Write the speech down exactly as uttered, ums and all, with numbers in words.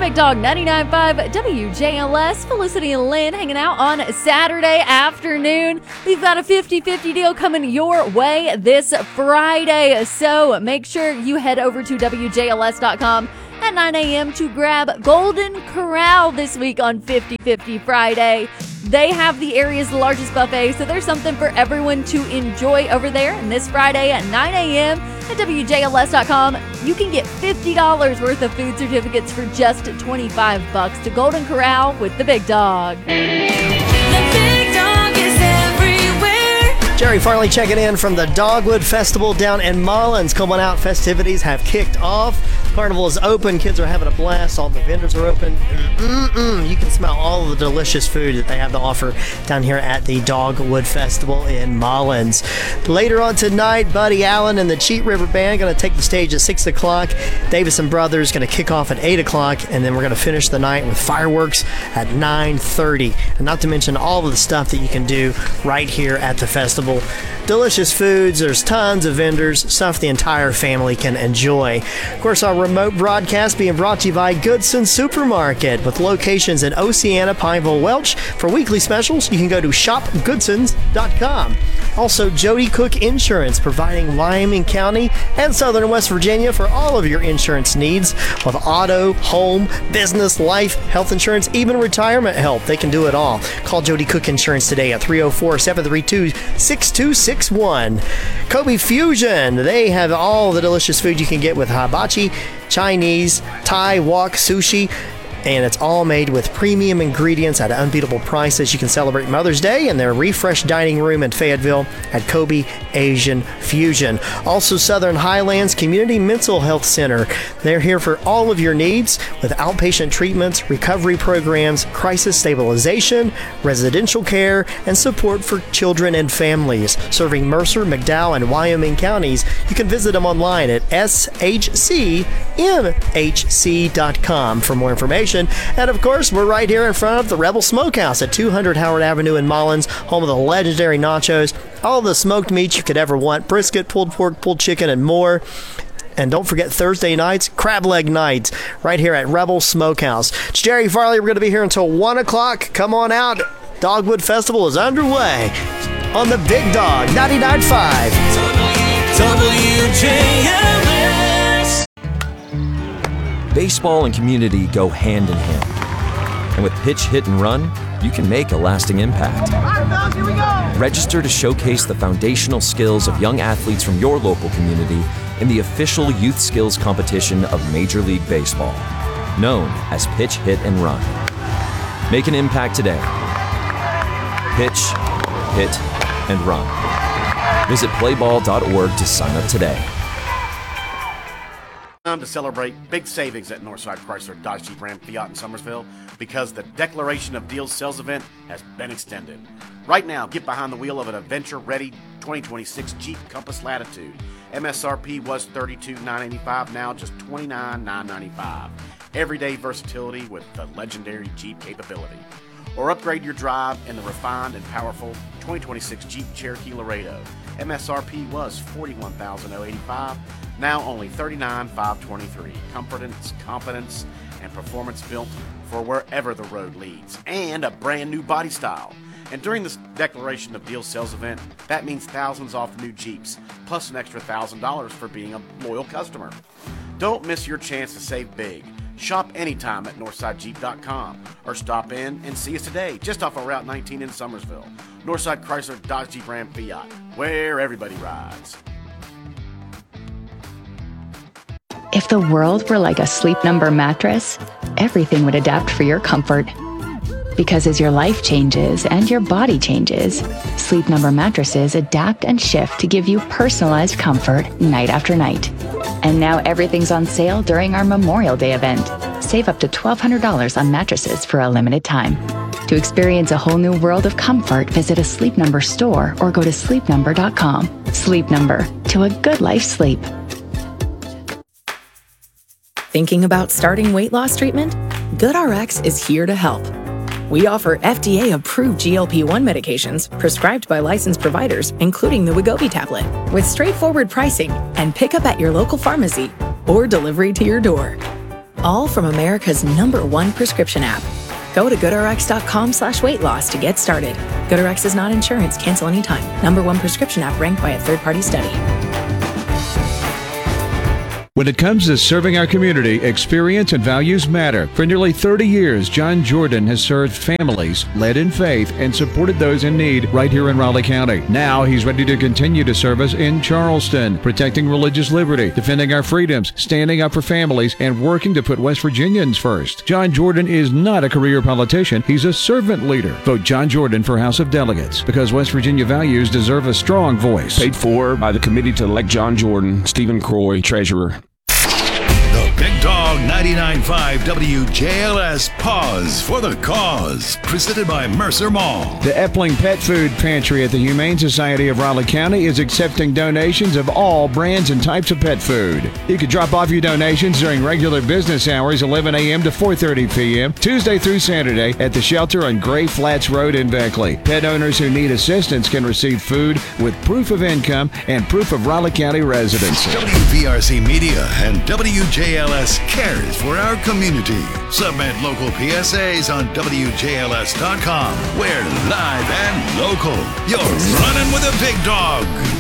Big Dog ninety-nine point five W J L S. Felicity and Lynn hanging out on Saturday afternoon. We've got a fifty-fifty deal coming your way this Friday, so make sure you head over to W J L S dot com at nine a.m. to grab Golden Corral this week on fifty-fifty Friday. They have the area's largest buffet, so there's something for everyone to enjoy over there. And this Friday at nine a.m. at W J L S dot com, you can get fifty dollars worth of food certificates for just twenty-five bucks to Golden Corral with the Big Dog. The Big Dog is everywhere. Jerry Farley checking in from the Dogwood Festival down in Mullins. Come on out, festivities have kicked off. Carnival is open. Kids are having a blast. All the vendors are open. Mm-mm-mm. You can smell all of the delicious food that they have to offer down here at the Dogwood Festival in Mullins. Later on tonight, Buddy Allen and the Cheat River Band going to take the stage at six o'clock. Davison Brothers going to kick off at eight o'clock, and then we're going to finish the night with fireworks at nine thirty. And not to mention all of the stuff that you can do right here at the festival. Delicious foods. There's tons of vendors, stuff the entire family can enjoy. Of course, our remote broadcast being brought to you by Goodson Supermarket with locations in Oceana, Pineville, Welch. For weekly specials, you can go to shop goodsons dot com. Also, Jody Cook Insurance, providing Wyoming County and Southern West Virginia for all of your insurance needs with auto, home, business, life, health insurance, even retirement help. They can do it all. Call Jody Cook Insurance today at three oh four, seven three two, six two six one. Kobe Fusion, they have all the delicious food you can get with hibachi, Chinese, Thai, wok, sushi, and it's all made with premium ingredients at unbeatable prices. You can celebrate Mother's Day in their refreshed dining room in Fayetteville at Kobe Asian Fusion. Also, Southern Highlands Community Mental Health Center. They're here for all of your needs with outpatient treatments, recovery programs, crisis stabilization, residential care, and support for children and families. Serving Mercer, McDowell, and Wyoming counties. You can visit them online at S H C M H C dot com for more information. And of course, we're right here in front of the Rebel Smokehouse at two hundred Howard Avenue in Mullins, home of the legendary nachos, all the smoked meats you could ever want, brisket, pulled pork, pulled chicken, and more. And don't forget Thursday nights, crab leg nights, right here at Rebel Smokehouse. It's Jerry Farley. We're going to be here until one o'clock. Come on out. Dogwood Festival is underway on the Big Dog ninety-nine point five. W J L S. Baseball and community go hand in hand. And with Pitch, Hit, and Run, you can make a lasting impact. Register to showcase the foundational skills of young athletes from your local community in the official youth skills competition of Major League Baseball, known as Pitch, Hit, and Run. Make an impact today. Pitch, Hit, and Run. Visit play ball dot org to sign up today. Time to celebrate big savings at Northside Chrysler Dodge Jeep Ram Fiat in Summersville because the Declaration of Deals sales event has been extended. Right now, get behind the wheel of an adventure-ready twenty twenty-six Jeep Compass Latitude. M S R P was thirty-two thousand nine hundred eighty-five dollars, now just twenty-nine thousand nine hundred ninety-five dollars. Everyday versatility with the legendary Jeep capability. Or upgrade your drive in the refined and powerful twenty twenty-six Jeep Cherokee Laredo. M S R P was forty-one thousand eighty-five dollars, now only thirty-nine thousand five hundred twenty-three dollars. Confidence, competence, and performance built for wherever the road leads. And a brand new body style. And during this Declaration of Deals sales event, that means thousands off new Jeeps, plus an extra one thousand dollars for being a loyal customer. Don't miss your chance to save big. Shop anytime at northside jeep dot com or stop in and see us today just off of Route nineteen in Summersville. Northside Chrysler Dodge Jeep Ram Fiat, where everybody rides. If the world were like a Sleep Number mattress, everything would adapt for your comfort. Because as your life changes and your body changes, Sleep Number mattresses adapt and shift to give you personalized comfort night after night. And now everything's on sale during our Memorial Day event. Save up to twelve hundred dollars on mattresses for a limited time. To experience a whole new world of comfort, visit a Sleep Number store or go to sleep number dot com. Sleep Number, to a good life sleep. Thinking about starting weight loss treatment? GoodRx is here to help. We offer F D A-approved G L P one medications prescribed by licensed providers, including the Wegovy tablet, with straightforward pricing and pickup at your local pharmacy or delivery to your door. All from America's number one prescription app. Go to goodrx.com slash weight loss to get started. GoodRx is not insurance. Cancel anytime. Number one prescription app ranked by a third-party study. When it comes to serving our community, experience and values matter. For nearly thirty years, John Jordan has served families, led in faith, and supported those in need right here in Raleigh County. Now he's ready to continue to serve us in Charleston, protecting religious liberty, defending our freedoms, standing up for families, and working to put West Virginians first. John Jordan is not a career politician. He's a servant leader. Vote John Jordan for House of Delegates, because West Virginia values deserve a strong voice. Paid for by the committee to elect John Jordan, Stephen Croy, Treasurer. The Big Dog ninety-nine point five W J L S Pause for the Cause, presented by Mercer Mall. The Epling Pet Food Pantry at the Humane Society of Raleigh County is accepting donations of all brands and types of pet food. You can drop off your donations during regular business hours, eleven a.m. to four thirty p.m., Tuesday through Saturday at the shelter on Gray Flats Road in Beckley. Pet owners who need assistance can receive food with proof of income and proof of Raleigh County residency. W V R C Media and W J L S cares for our community. Submit local P S As on W J L S dot com. We're live and local. You're running with a big dog.